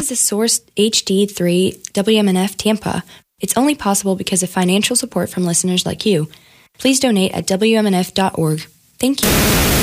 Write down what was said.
is the Source HD3 WMNF Tampa. It's only possible because of financial support from listeners like you. Please donate at WMNF.org. Thank you.